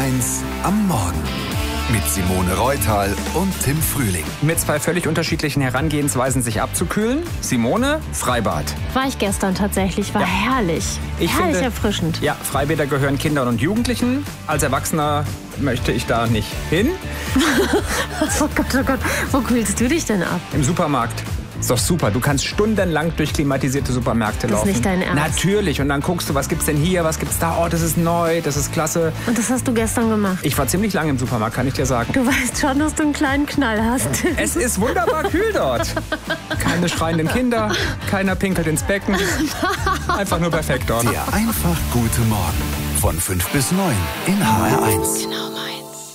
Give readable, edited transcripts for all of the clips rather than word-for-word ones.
HR1 am Morgen. Mit Simone Reutal und Tim Frühling. Mit zwei völlig unterschiedlichen Herangehensweisen, sich abzukühlen. Simone, Freibad. War ich gestern tatsächlich, war herrlich. Herrlich erfrischend. Ja, Freibäder gehören Kindern und Jugendlichen. Als Erwachsener möchte ich da nicht hin. Oh Gott, wo kühlst du dich denn ab? Im Supermarkt. Ist doch super. Du kannst stundenlang durch klimatisierte Supermärkte laufen. Das ist nicht dein Ernst? Natürlich. Und dann guckst du, was gibt's denn hier, was gibt's da? Oh, das ist neu, das ist klasse. Und das hast du gestern gemacht? Ich war ziemlich lange im Supermarkt, kann ich dir sagen. Du weißt schon, dass du einen kleinen Knall hast. Es ist wunderbar kühl dort. Keine schreienden Kinder, keiner pinkelt ins Becken. Einfach nur perfekt dort. Der einfach gute Morgen. Von 5 bis 9 in HR1. Genau meins.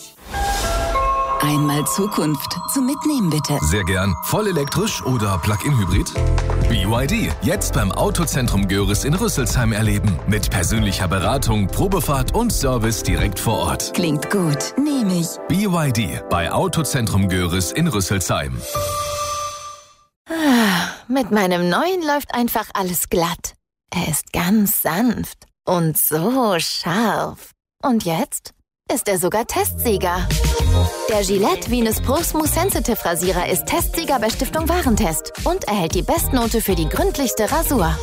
Einmal Zukunft zum Mitnehmen, bitte. Sehr gern. Vollelektrisch oder Plug-in-Hybrid? BYD. Jetzt beim Autozentrum Görres in Rüsselsheim erleben. Mit persönlicher Beratung, Probefahrt und Service direkt vor Ort. Klingt gut. Nehme ich. BYD bei Autozentrum Görres in Rüsselsheim. Mit meinem neuen läuft einfach alles glatt. Er ist ganz sanft und so scharf. Und jetzt ist er sogar Testsieger. Der Gillette Venus Pro Smooth Sensitive Rasierer ist Testsieger bei Stiftung Warentest und erhält die Bestnote für die gründlichste Rasur.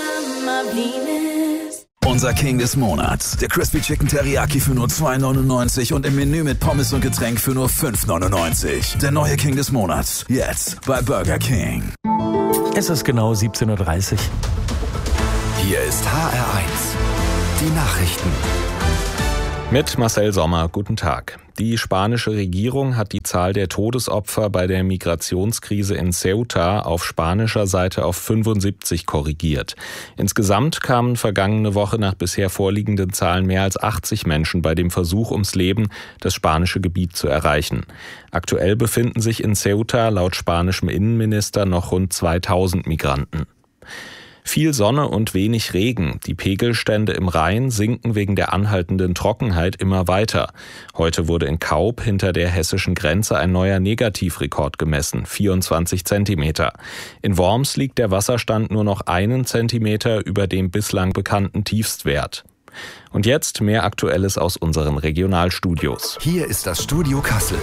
Unser King des Monats. Der Crispy Chicken Teriyaki für nur $2,99 und im Menü mit Pommes und Getränk für nur $5,99. Der neue King des Monats. Jetzt bei Burger King. Es ist genau 17:30 Uhr. Hier ist HR1. Die Nachrichten. Mit Marcel Sommer, guten Tag. Die spanische Regierung hat die Zahl der Todesopfer bei der Migrationskrise in Ceuta auf spanischer Seite auf 75 korrigiert. Insgesamt kamen vergangene Woche nach bisher vorliegenden Zahlen mehr als 80 Menschen bei dem Versuch ums Leben, das spanische Gebiet zu erreichen. Aktuell befinden sich in Ceuta laut spanischem Innenminister noch rund 2000 Migranten. Viel Sonne und wenig Regen. Die Pegelstände im Rhein sinken wegen der anhaltenden Trockenheit immer weiter. Heute wurde in Kaub hinter der hessischen Grenze ein neuer Negativrekord gemessen, 24 Zentimeter. In Worms liegt der Wasserstand nur noch 1 Zentimeter über dem bislang bekannten Tiefstwert. Und jetzt mehr Aktuelles aus unseren Regionalstudios. Hier ist das Studio Kassel.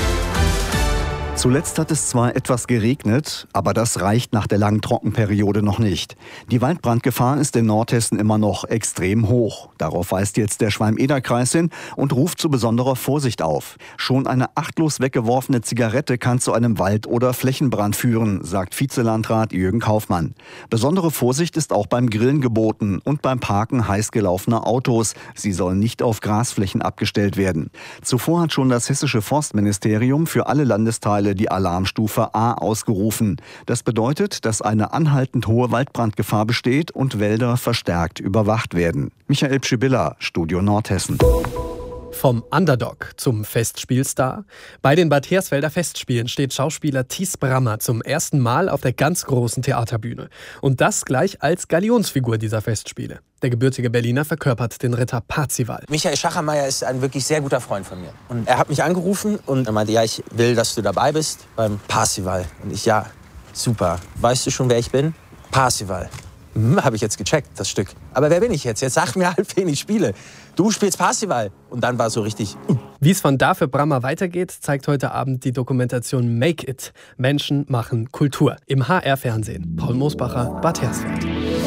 Zuletzt hat es zwar etwas geregnet, aber das reicht nach der langen Trockenperiode noch nicht. Die Waldbrandgefahr ist in Nordhessen immer noch extrem hoch. Darauf weist jetzt der Schwalm-Eder-Kreis hin und ruft zu besonderer Vorsicht auf. Schon eine achtlos weggeworfene Zigarette kann zu einem Wald- oder Flächenbrand führen, sagt Vizelandrat Jürgen Kaufmann. Besondere Vorsicht ist auch beim Grillen geboten und beim Parken heiß gelaufener Autos. Sie sollen nicht auf Grasflächen abgestellt werden. Zuvor hat schon das hessische Forstministerium für alle Landesteile die Alarmstufe A ausgerufen. Das bedeutet, dass eine anhaltend hohe Waldbrandgefahr besteht und Wälder verstärkt überwacht werden. Michael Pschibilla, Studio Nordhessen. Vom Underdog zum Festspielstar. Bei den Bad Hersfelder Festspielen steht Schauspieler Thies Brammer zum ersten Mal auf der ganz großen Theaterbühne. Und das gleich als Galionsfigur dieser Festspiele. Der gebürtige Berliner verkörpert den Ritter Parzival. Michael Schachermeier ist ein wirklich sehr guter Freund von mir. Und er hat mich angerufen und er meinte, ja, ich will, dass du dabei bist beim Parzival. Und ich, ja, super. Weißt du schon, wer ich bin? Parzival. Habe ich jetzt gecheckt, das Stück. Aber wer bin ich jetzt? Jetzt sag mir halt, wen ich spiele. Du spielst Parzival. Und dann war es so richtig. Wie es von da für Brammer weitergeht, zeigt heute Abend die Dokumentation Make It. Menschen machen Kultur. Im HR-Fernsehen. Paul Mosbacher, Bad Hersfeld.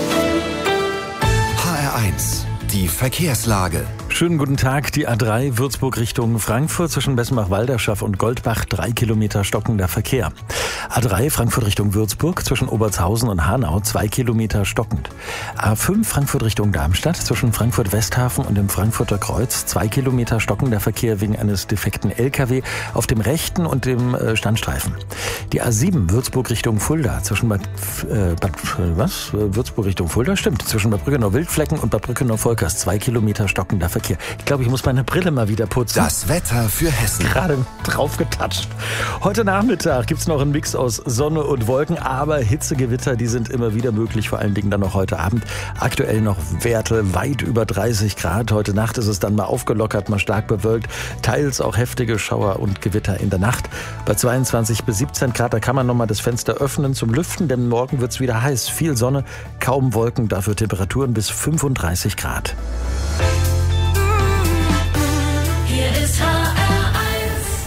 HR1. Die Verkehrslage. Schönen guten Tag. Die A3 Würzburg Richtung Frankfurt zwischen Bessenbach-Walderschaft und Goldbach 3 Kilometer stockender Verkehr. A3 Frankfurt Richtung Würzburg zwischen Obertshausen und Hanau 2 Kilometer stockend. A5 Frankfurt Richtung Darmstadt zwischen Frankfurt-Westhafen und dem Frankfurter Kreuz 2 Kilometer stockender Verkehr wegen eines defekten LKW auf dem rechten und dem Standstreifen. Die A7 Würzburg Richtung Fulda zwischen Würzburg Richtung Fulda? Stimmt. Zwischen Bad Brückenau-Wildflecken und Bad Brückenau-Volkers 2 Kilometer stockender Verkehr. Ich glaube, ich muss meine Brille mal wieder putzen. Das Wetter für Hessen. Gerade drauf getatscht. Heute Nachmittag gibt es noch einen Mix aus Sonne und Wolken, aber Hitzegewitter, die sind immer wieder möglich, vor allen Dingen dann noch heute Abend. Aktuell noch Werte weit über 30 Grad. Heute Nacht ist es dann mal aufgelockert, mal stark bewölkt. Teils auch heftige Schauer und Gewitter in der Nacht. Bei 22 bis 17 Grad, da kann man nochmal das Fenster öffnen zum Lüften, denn morgen wird es wieder heiß. Viel Sonne, kaum Wolken, dafür Temperaturen bis 35 Grad. Hier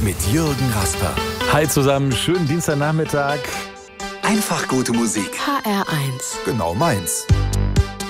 mit Jürgen Rasper. Hi zusammen, schönen Dienstagnachmittag. Einfach gute Musik. HR1. Genau meins.